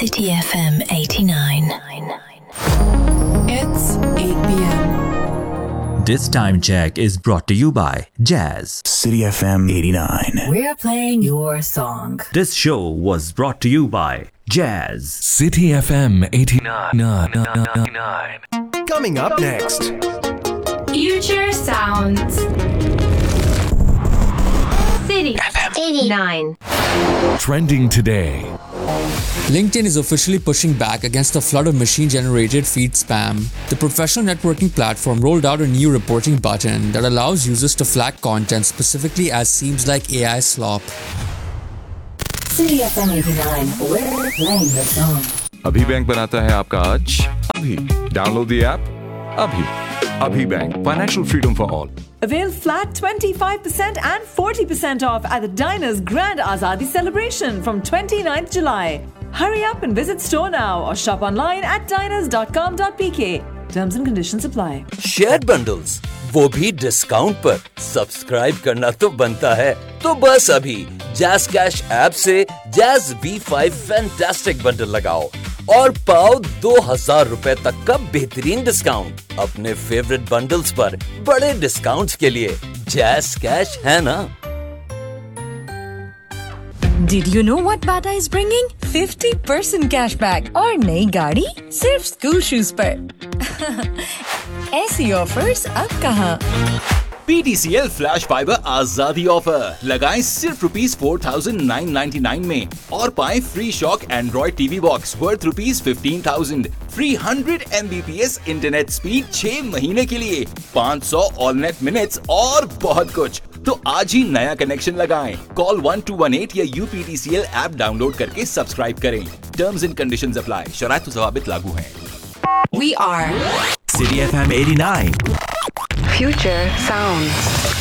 City FM 89. It's 8 p.m. This time check is brought to you by Jazz. City FM 89. We're playing your song. This show was brought to you by Jazz. City FM 89. Coming up next. Future Sounds. City FM 89. Trending today. LinkedIn is officially pushing back against the flood of machine-generated feed spam. The professional networking platform rolled out a new reporting button that allows users to flag content specifically as seems like AI slop. City FM 89. We're playing your song. अभी bank बनाता है आपका आज अभी download the app अभी bank financial freedom for all Avail flat 25% and 40% off at the Diners Grand Azadi celebration from 29th July. Hurry up and visit store now or shop online at diners.com.pk. Terms and conditions apply. Share bundles वो भी discount पर subscribe करना तो बनता है तो बस अभी जैज़ कैश ऐप से जैज़ V5 फैंटास्टिक बंडल लगाओ और पाओ 2000 रुपए तक का बेहतरीन डिस्काउंट। अपने फेवरेट बंडल्स पर बड़े डिस्काउंट्स के लिए जैज़ कैश है ना। Did you know what Bata is bringing? 50% cashback और नई गाड़ी सिर्फ स्कूल शूज पर। ऐसी ऑफर्स अब कहाँ? PTCL फ्लैश फाइबर आजादी ऑफर लगाएं सिर्फ ₹4,999 में और पाएं free shock Android TV box worth ₹15,000, free 100 Mbps internet speed 6 महीने के लिए, 500 ऑल नेट मिनट्स और बहुत कुछ। तो आज ही नया कनेक्शन लगाएं। कॉल 1218 या UPTCL ऐप डाउनलोड करके सब्सक्राइब करें। Terms and conditions apply. शराइत व ज़वाबित लागू हैं। We are City FM 89. Future Sounds.